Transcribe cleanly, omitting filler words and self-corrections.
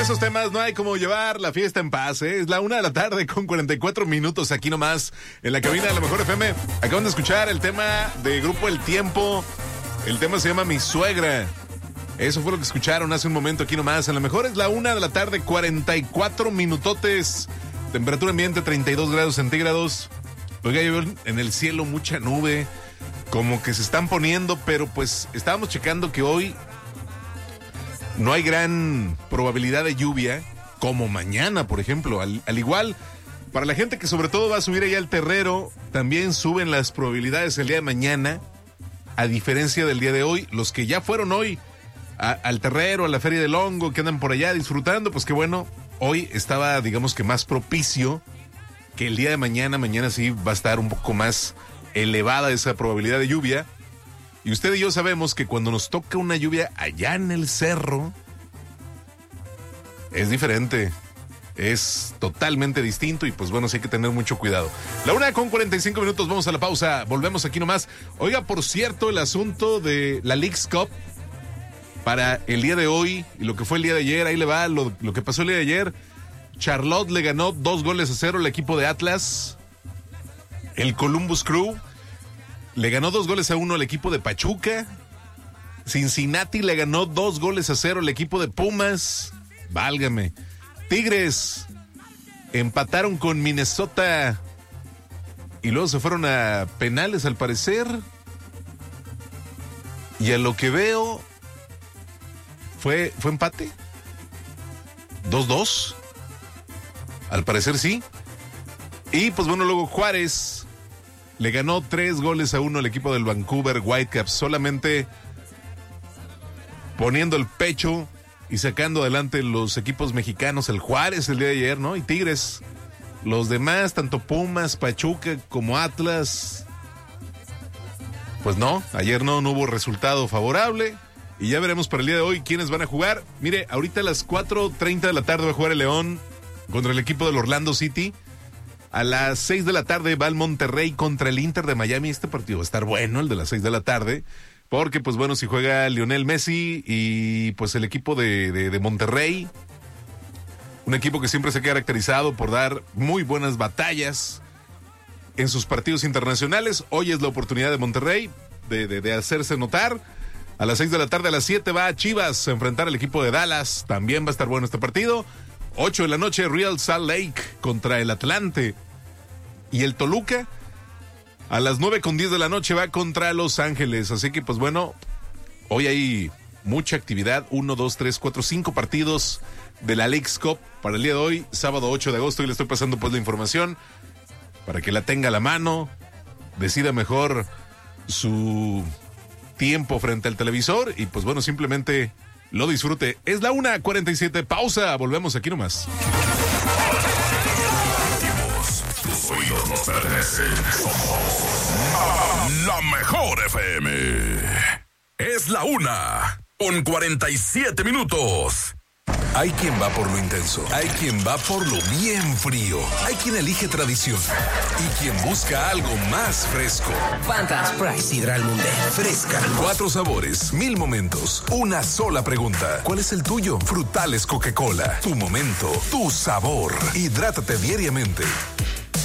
esos temas no hay como llevar la fiesta en paz, ¿eh? Es la 1:00 con 44 minutos aquí nomás en la cabina de la Mejor FM. Acaban de escuchar el tema de Grupo El Tiempo. El tema se llama Mi Suegra. Eso fue lo que escucharon hace un momento aquí nomás. En la Mejor es la 1:00, 44 minutotes. Temperatura ambiente 32 grados centígrados. Oiga, yo veo en el cielo mucha nube. Como que se están poniendo, pero pues estábamos checando que hoy no hay gran probabilidad de lluvia, como mañana, por ejemplo. Al igual, para la gente que sobre todo va a subir allá al terrero, también suben las probabilidades el día de mañana, a diferencia del día de hoy. Los que ya fueron hoy al terrero, a la Feria del Hongo, que andan por allá disfrutando, pues qué bueno, hoy estaba, digamos que más propicio que el día de mañana. Mañana sí va a estar un poco más elevada esa probabilidad de lluvia. Y usted y yo sabemos que cuando nos toca una lluvia allá en el cerro, es diferente, es totalmente distinto y pues bueno, sí hay que tener mucho cuidado. La 1:45 minutos, vamos a la pausa, volvemos aquí nomás. Oiga, por cierto, el asunto de la Leagues Cup para el día de hoy y lo que fue el día de ayer, ahí le va lo que pasó el día de ayer. Charlotte le ganó 2-0 al equipo de Atlas. El Columbus Crew le ganó 2-1 al equipo de Pachuca. Cincinnati le ganó 2-0 al equipo de Pumas. Válgame. Tigres empataron con Minnesota y luego se fueron a penales al parecer. Y a lo que veo fue empate. 2-2. Al parecer sí. Y pues bueno, luego Juárez le ganó 3-1 al equipo del Vancouver Whitecaps, solamente poniendo el pecho y sacando adelante los equipos mexicanos, el Juárez el día de ayer, ¿no? Y Tigres. Los demás, tanto Pumas, Pachuca como Atlas, pues no, ayer no hubo resultado favorable. Y ya veremos para el día de hoy quiénes van a jugar. Mire, ahorita a las 4:30 de la tarde va a jugar el León contra el equipo del Orlando City. A las 6 de la tarde va el Monterrey contra el Inter de Miami. Este partido va a estar bueno, el de las 6 de la tarde. Porque, pues bueno, si juega Lionel Messi y pues el equipo de Monterrey. Un equipo que siempre se ha caracterizado por dar muy buenas batallas en sus partidos internacionales. Hoy es la oportunidad de Monterrey de hacerse notar. A las 6 de la tarde, a las 7 va a Chivas a enfrentar al equipo de Dallas. También va a estar bueno este partido. 8 de la noche, Real Salt Lake contra el Atlante. Y el Toluca, a las 9:10 de la noche, va contra Los Ángeles. Así que, pues bueno, hoy hay mucha actividad. 1, 2, 3, 4, 5 partidos de la Leagues Cup para el día de hoy, sábado 8 de agosto. Y le estoy pasando pues la información para que la tenga a la mano. Decida mejor su tiempo frente al televisor y pues bueno, simplemente lo disfrute. Es la 1:47, pausa, volvemos aquí nomás. Tus oídos nos pertenecen. Somos la Mejor FM. Es la 1:47 minutos. Hay quien va por lo intenso, hay quien va por lo bien frío, hay quien elige tradición y quien busca algo más fresco. Fanta Sprite Sidral Mundet. Fresca. 4 sabores, 1000 momentos, una sola pregunta. ¿Cuál es el tuyo? Frutales Coca-Cola. Tu momento, tu sabor. Hidrátate diariamente.